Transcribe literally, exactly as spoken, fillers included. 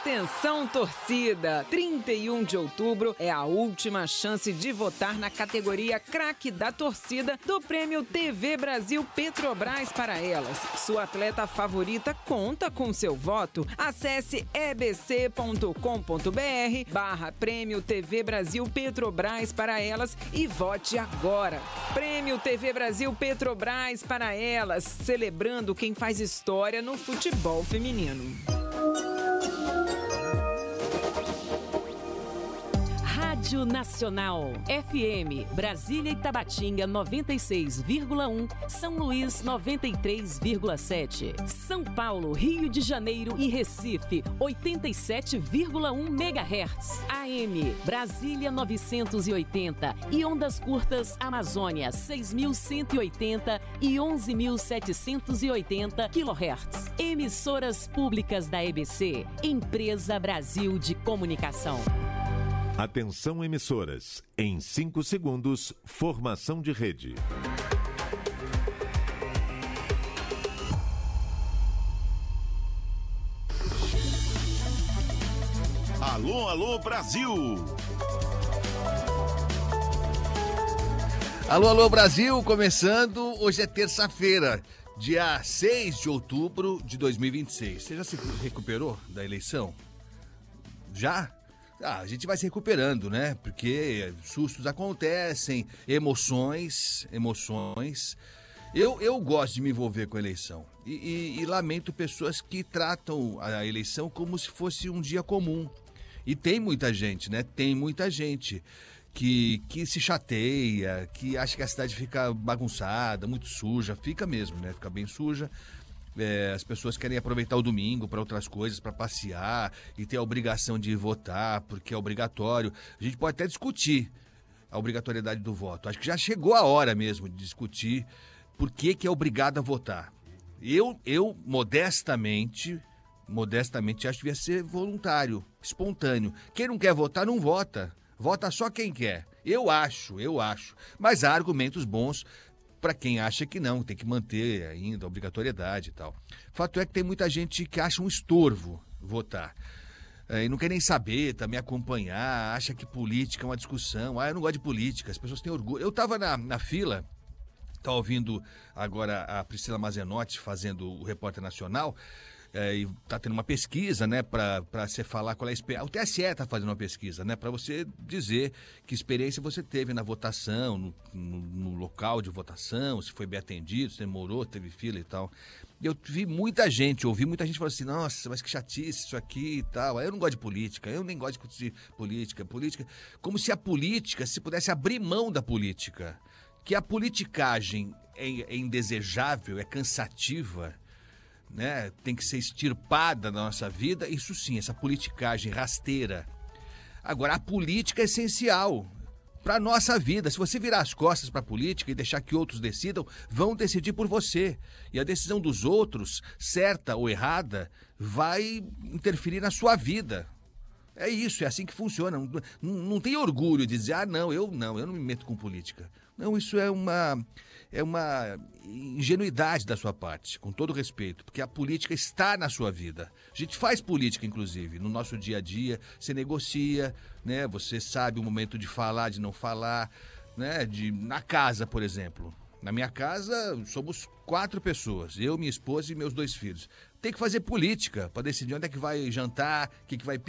Atenção, torcida! trinta e um de outubro é a última chance de votar na categoria Craque da Torcida do Prêmio T V Brasil Petrobras para elas. Sua atleta favorita conta com seu voto. Acesse ebc.com.br barra Prêmio T V Brasil Petrobras para elas e vote agora. Prêmio T V Brasil Petrobras para elas, celebrando quem faz história no futebol feminino. Rádio Nacional, F M, Brasília e Tabatinga noventa e seis vírgula um, São Luís noventa e três vírgula sete, São Paulo, Rio de Janeiro e Recife oitenta e sete vírgula um megahertz, A M, Brasília novecentos e oitenta e ondas curtas Amazônia seis mil cento e oitenta e onze mil setecentos e oitenta quilohertz. Emissoras públicas da E B C, Empresa Brasil de Comunicação. Atenção, emissoras. Em cinco segundos, formação de rede. Alô, alô, Brasil! Alô, alô, Brasil! Começando, hoje é terça-feira, dia seis de outubro de dois mil e vinte e seis. Você já se recuperou da eleição? Já? Ah, a gente vai se recuperando, né? Porque sustos acontecem, emoções, emoções. Eu, eu gosto de me envolver com a eleição e, e, e lamento pessoas que tratam a eleição como se fosse um dia comum. E tem muita gente, né? Tem muita gente que, que se chateia, que acha que a cidade fica bagunçada, muito suja. Fica mesmo, né? Fica bem suja. É, as pessoas querem aproveitar o domingo para outras coisas, para passear e ter a obrigação de votar, porque é obrigatório. A gente pode até discutir a obrigatoriedade do voto. Acho que já chegou a hora mesmo de discutir por que, que é obrigado a votar. Eu, eu modestamente, modestamente, acho que devia ser voluntário, espontâneo. Quem não quer votar, não vota. Vota só quem quer. Eu acho, eu acho. Mas há argumentos bons para quem acha que não, tem que manter ainda a obrigatoriedade e tal. Fato é que tem muita gente que acha um estorvo votar. É, e não quer nem saber, também acompanhar, acha que política é uma discussão. Ah, eu não gosto de política, as pessoas têm orgulho. Eu estava na, na fila, estava ouvindo agora a Priscila Mazenotti fazendo o Repórter Nacional, é, e está tendo uma pesquisa, né, para você falar qual é a experiência. O T S E está fazendo uma pesquisa, né, para você dizer que experiência você teve na votação, no, no, no local de votação, se foi bem atendido, se demorou, teve fila e tal. E eu vi muita gente, ouvi muita gente falando assim, nossa, mas que chatice isso aqui e tal. Eu não gosto de política, eu nem gosto de política. Política, como se a política, se pudesse abrir mão da política, que a politicagem é, é indesejável, é cansativa, né? Tem que ser extirpada da nossa vida, isso sim, essa politicagem rasteira. Agora, a política é essencial para a nossa vida. Se você virar as costas para a política e deixar que outros decidam, vão decidir por você. E a decisão dos outros, certa ou errada, vai interferir na sua vida. É isso, é assim que funciona. Não, não, não tem orgulho de dizer, ah, não, eu não, eu não me meto com política. Não, isso é uma, é uma ingenuidade da sua parte, com todo respeito, porque a política está na sua vida. A gente faz política, inclusive, no nosso dia a dia, você negocia, né? Você sabe o momento de falar, de não falar, né? De, na casa, por exemplo. Na minha casa, somos quatro pessoas, eu, minha esposa e meus dois filhos. Tem que fazer política para decidir onde é que vai jantar, o que, que vai